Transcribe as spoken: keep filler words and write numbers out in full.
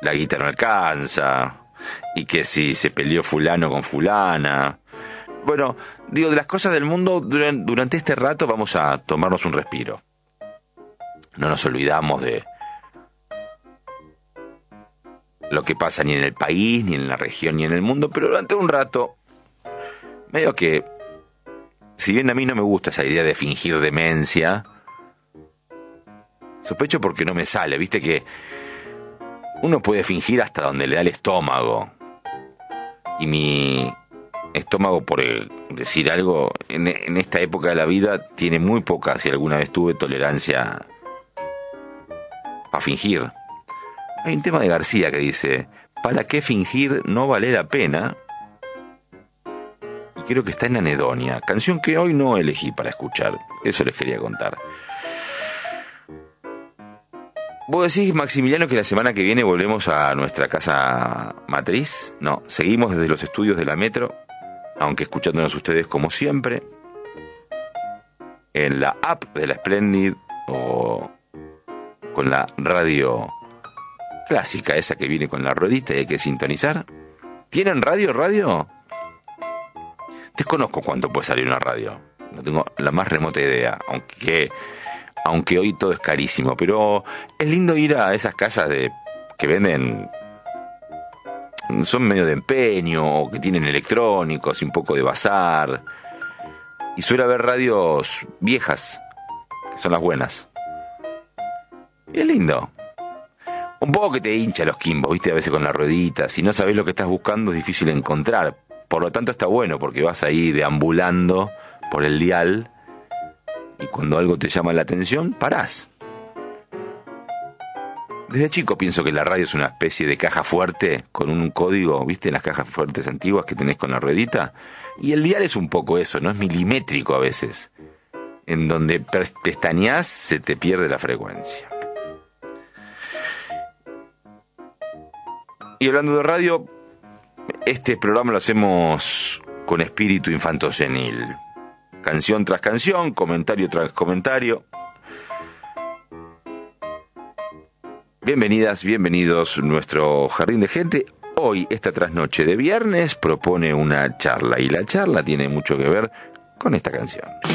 la guita no alcanza, y que si se peleó fulano con fulana. Bueno, digo, de las cosas del mundo, durante este rato vamos a tomarnos un respiro. No nos olvidamos de lo que pasa ni en el país, ni en la región, ni en el mundo, pero durante un rato, medio que, si bien a mí no me gusta esa idea de fingir demencia, sospecho porque no me sale, viste que uno puede fingir hasta donde le da el estómago. Y mi estómago, por decir algo, en, en esta época de la vida tiene muy poca, si alguna vez tuve, tolerancia a fingir. Hay un tema de García que dice: ¿para qué fingir no vale la pena? Y creo que está en Anedonia, canción que hoy no elegí para escuchar. Eso les quería contar. ¿Vos decís, Maximiliano, que la semana que viene volvemos a nuestra casa matriz? No, seguimos desde los estudios de la Metro, aunque escuchándonos ustedes como siempre, en la app de la Splendid o con la radio clásica, esa que viene con la ruedita y hay que sintonizar. ¿Tienen radio, radio? Desconozco cuánto puede salir una radio. No tengo la más remota idea, aunque... Aunque hoy todo es carísimo, pero es lindo ir a esas casas de que venden, son medio de empeño, o que tienen electrónicos y un poco de bazar. Y suele haber radios viejas, que son las buenas. Y es lindo. Un poco que te hincha los quimbos, viste, a veces con la ruedita. Si no sabes lo que estás buscando es difícil encontrar. Por lo tanto está bueno, porque vas ahí deambulando por el dial. Y cuando algo te llama la atención, parás. Desde chico pienso que la radio es una especie de caja fuerte con un código, ¿viste? Las cajas fuertes antiguas que tenés con la ruedita. Y el dial es un poco eso, ¿no? Es milimétrico a veces. En donde pestañeás se te pierde la frecuencia. Y hablando de radio, este programa lo hacemos con espíritu infantosenil. Canción tras canción, comentario tras comentario. Bienvenidas, bienvenidos a nuestro jardín de gente. Hoy, esta trasnoche de viernes, propone una charla. Y la charla tiene mucho que ver con esta canción.